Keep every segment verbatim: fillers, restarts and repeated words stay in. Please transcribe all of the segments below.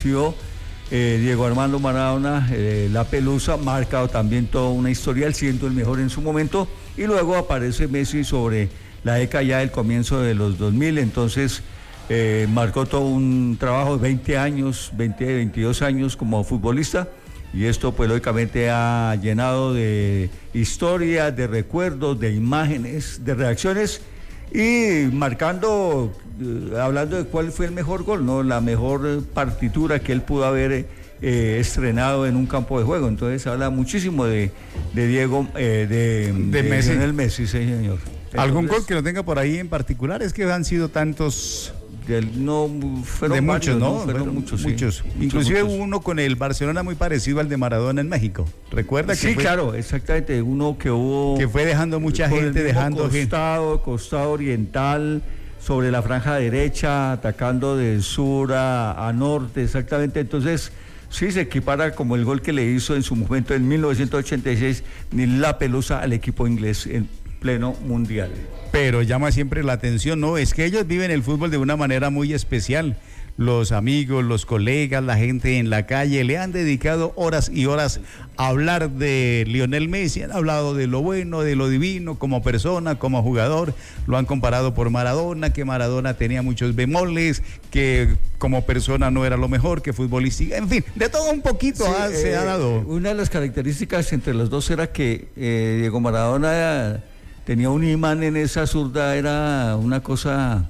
convirtió eh, Diego Armando Maradona, eh, la Pelusa, ha marcado también toda una historia, siendo el mejor en su momento, y luego aparece Messi sobre la década ya del comienzo de los dos mil, entonces eh, marcó todo un trabajo de veinte años, veinte, veintidós años como futbolista, y esto pues lógicamente ha llenado de historia, de recuerdos, de imágenes, de reacciones, y marcando, eh, hablando de cuál fue el mejor gol, ¿no? La mejor partitura que él pudo haber eh, estrenado en un campo de juego. Entonces habla muchísimo de, de Diego, eh, de, de, de Messi. Lionel Messi, sí, señor. ¿Algún Entonces, gol que no tenga por ahí en particular? Es que han sido tantos... De, no, fueron de varios, muchos, ¿no? ¿no? Fueron Fueron muchos, sí. muchos. Muchos, Inclusive muchos. uno con el Barcelona muy parecido al de Maradona en México. ¿Recuerda que Sí, fue, claro, exactamente. Uno que hubo... que fue dejando mucha por el gente, mismo dejando gente? costado, costado oriental, sobre la franja derecha, atacando de sur a, a norte, exactamente. Entonces, sí, se equipara como el gol que le hizo en su momento en mil novecientos ochenta y seis la Pelusa al equipo inglés en pleno mundial. Pero llama siempre la atención, ¿no? Es que ellos viven el fútbol de una manera muy especial. Los amigos, los colegas, la gente en la calle le han dedicado horas y horas a hablar de Lionel Messi, han hablado de lo bueno, de lo divino, como persona, como jugador, lo han comparado por Maradona, que Maradona tenía muchos bemoles, que como persona no era lo mejor, que futbolística, en fin, de todo un poquito Sí, ha, eh, se ha dado. Una de las características entre los dos era que eh, Diego Maradona tenía un imán en esa zurda, era una cosa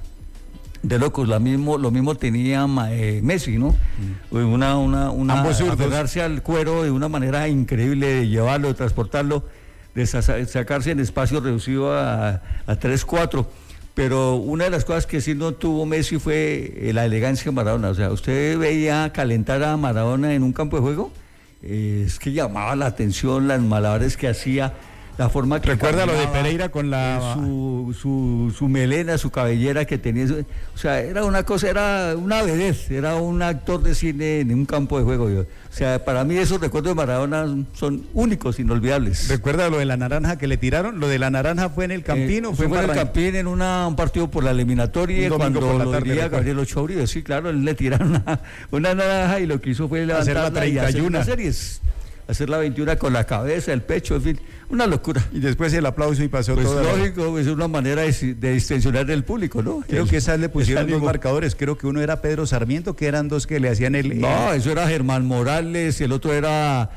de locos. La mismo, lo mismo tenía eh, Messi, ¿no? Mm. Una, una, una Ambos zurdos. aferrarse al cuero de una manera increíble, de llevarlo, de transportarlo, de sa- sacarse en espacio reducido a, a tres cuatro. Pero una de las cosas que sí no tuvo Messi fue eh, la elegancia de Maradona. O sea, usted veía calentar a Maradona en un campo de juego, eh, es que llamaba la atención las malabares que hacía, la forma que Recuerda lo de caminaba, Pereira con la... eh, su, su, su melena, su cabellera que tenía, o sea, era una cosa, era una vedette, era un actor de cine en un campo de juego. Yo. O sea, para mí esos recuerdos de Maradona son únicos, inolvidables. ¿Recuerda lo de la naranja que le tiraron? ¿Lo de la naranja fue en el Campino? Eh, fue fue en el Barranquilla? Campín en una, un partido por la eliminatoria, cuando por la lo tarde, diría recuerdo. Gabriel Ochoa Uribe. Sí, claro, él le tiraron una, una naranja y lo que hizo fue Hacer la levantarla y hacer treinta y uno. las series. Hacer la veintiuna con la cabeza, el pecho, en fin, una locura. Y después el aplauso y pasó Pues todo. lógico, es una manera de, de distensionar del público, ¿no? Creo El- que esas le pusieron el dos ánimo. marcadores. Creo que uno era Pedro Sarmiento, que eran dos que le hacían el... No, el- eso era Germán Morales, el otro era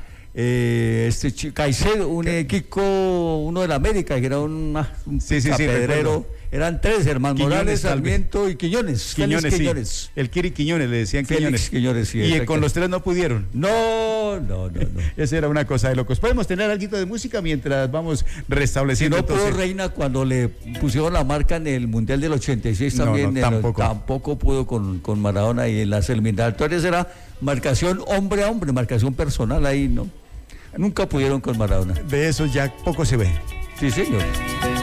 eh, este chi- Caicedo, un eh, Kiko, uno de la América, que era un, ah, un Sí, sí, sí, pedrero. recuerdo. Eran tres, Germán Quiñones, Morales, tal vez. Sarmiento y Quiñones. Quiñones, Félix sí. Quiñones. El Kiri Quiñones, le decían Félix Quiñones. Quiñones, sí, Y eh, exacto. con los tres no pudieron. No, no, no, no. Esa era una cosa de locos. Podemos tener algo de música mientras vamos Si restableciendo. no pudo entonces. Reina cuando le pusieron la marca en el Mundial del ochenta y seis No, también, no, en el- tampoco. tampoco pudo con, con Maradona, y en las eliminatorias era marcación hombre a hombre, marcación personal ahí, ¿no? Nunca pudieron con Maradona. De eso ya poco se ve. Sí, señor.